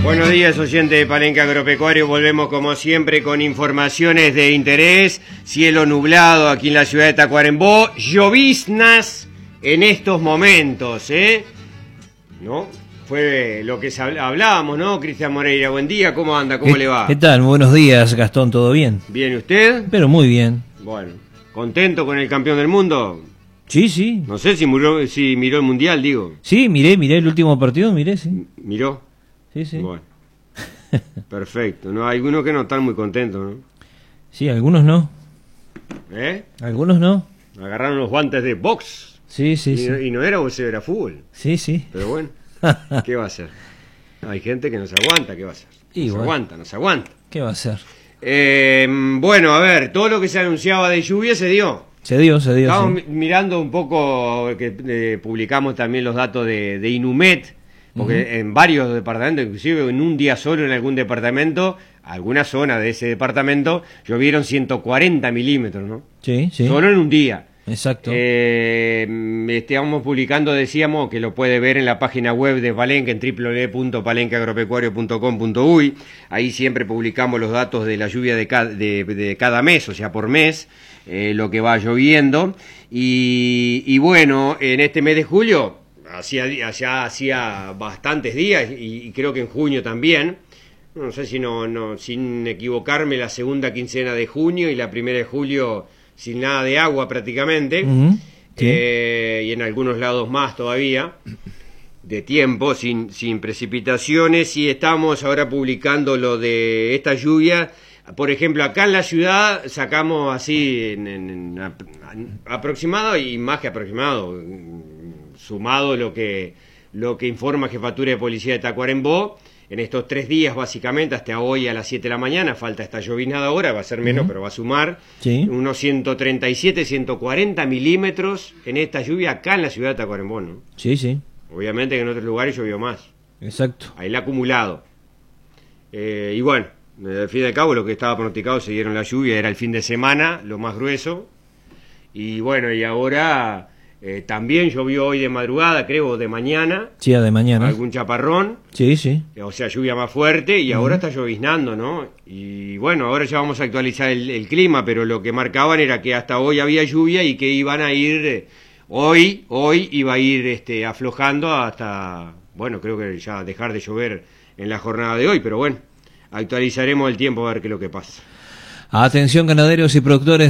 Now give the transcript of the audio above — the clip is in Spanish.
Buenos días, oyente de Palenque Agropecuario. Volvemos como siempre con informaciones de interés. Cielo nublado aquí en la ciudad de Tacuarembó. Lloviznas en estos momentos, ¿no? Fue lo que hablábamos, ¿no? Cristian Moreira, buen día. ¿Cómo anda? ¿Cómo le va? ¿Qué tal? Buenos días, Gastón. ¿Todo bien? ¿Bien usted? Pero muy bien. Bueno, ¿contento con el campeón del mundo? Sí, sí. No sé si miró el Mundial, digo. Sí, miré el último partido, sí. ¿Miró? Sí, sí. Bueno, perfecto. No, hay algunos que no están muy contentos, ¿no? Sí, algunos no. ¿Eh? Algunos no. Agarraron los guantes de box. Sí, sí, sí. Y no era boxeo, era fútbol. Sí, sí. Pero bueno, ¿qué va a hacer? Hay gente que no se aguanta, ¿qué va a hacer? No se aguanta. ¿Qué va a hacer? Bueno, a ver, todo lo que se anunciaba de lluvia se dio. Se dio. Estamos mirando un poco, que publicamos también los datos de Inumet, porque en varios departamentos, inclusive en un día solo en algún departamento, alguna zona de ese departamento, llovieron 140 milímetros, ¿no? Sí, sí. Solo en un día. Exacto. Estamos publicando, decíamos, que lo puede ver en la página web de Palenque, en www.palenqueagropecuario.com.uy. Ahí siempre publicamos los datos de la lluvia de cada mes, o sea, por mes, lo que va lloviendo. Y bueno, en este mes de julio, hacía bastantes días, y creo que en junio también, no sé si sin equivocarme, la segunda quincena de junio y la primera de julio sin nada de agua prácticamente, sí. Y en algunos lados más todavía, de tiempo, sin precipitaciones, y estamos ahora publicando lo de esta lluvia. Por ejemplo, acá en la ciudad sacamos así, aproximado y más que aproximado, sumado lo que informa Jefatura de Policía de Tacuarembó, en estos 3 días básicamente, hasta hoy a las 7 de la mañana, falta esta llovinada ahora, va a ser menos, pero va a sumar, sí, unos 137, 140 milímetros en esta lluvia acá en la ciudad de Tacuarembó, ¿no? Sí, sí. Obviamente que en otros lugares llovió más. Exacto. Ahí el acumulado. Y bueno, al fin y al cabo lo que estaba pronosticado, se dieron la lluvia, era el fin de semana, lo más grueso, y bueno, y ahora... también llovió hoy de madrugada, creo, de mañana. Sí, de mañana. Algún chaparrón. Sí, sí. O sea, lluvia más fuerte, y ahora está lloviznando, ¿no? Y bueno, ahora ya vamos a actualizar el clima, pero lo que marcaban era que hasta hoy había lluvia y que iban a ir, hoy iba a ir aflojando hasta, bueno, creo que ya dejar de llover en la jornada de hoy, pero bueno, actualizaremos el tiempo a ver qué es lo que pasa. Atención, ganaderos y productores.